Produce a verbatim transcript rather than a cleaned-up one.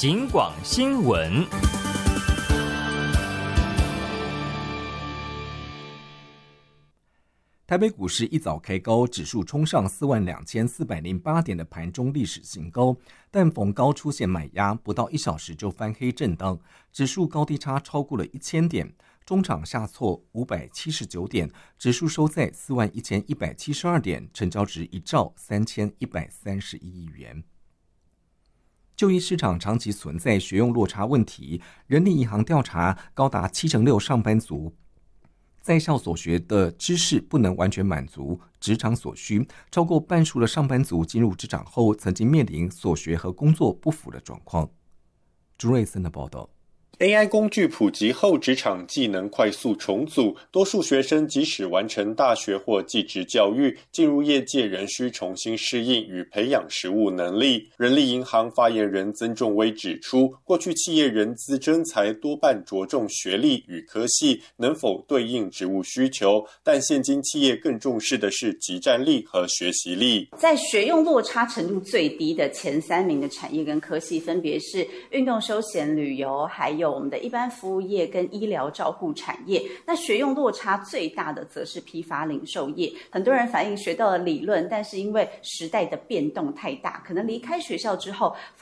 警广新闻。 台北股市一早开高，指数冲上四万两千四百零八点的盘中历史新高，但逢高出现买压，不到一小时就翻黑震荡，指数高低差超过了一千点，中场下挫五百七十九点，指数收在四万一千一百七十二点，成交值一兆三千一百三十一亿元。就业市场长期存在学用落差问题，人力银行调查高达七成六上班族在校所学的知识不能完全满足职场所需，超过半数的上班族进入职场后曾经面临所学和工作不符的状况。朱瑞森的报道。 A I 工具普及后，职场技能快速重组，多数学生即使完成大学或技职教育，进入业界仍需重新适应与培养实务能力。人力银行发言人曾仲威指出，过去企业人资征才多半着重学历与科系能否对应职务需求，但现今企业更重视的是即战力和学习力。 在学用落差程度最低的前三名的产业跟科系，分别是运动休闲旅游，还有我们的一般服务业跟医疗照护产业。那学用落差最大的则是批发零售业。很多人反映学到了理论，但是因为时代的变动太大，可能离开学校之后